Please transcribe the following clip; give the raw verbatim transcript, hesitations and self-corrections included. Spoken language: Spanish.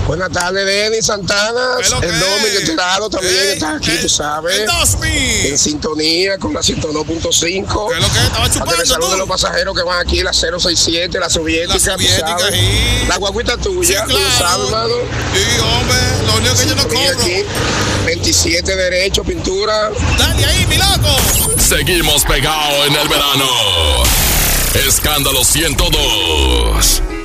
Buenas tardes, Denis Santana. El Domingo Gerardo también eh, está aquí, eh, tú sabes. En sintonía con la ciento dos punto cinco. ¿Qué es lo que estaba chupando? Para que saluden los pasajeros que van aquí, la cero seis siete, la soviética. La soviética, sí. La guaguita tuya, sí, claro. Tú sabes, hermano. Sí, hombre, lo único que yo no cobro. Aquí, veintisiete derecho, pintura. Dale ahí, mi loco. Seguimos pegados en el verano. Escándalo ciento dos.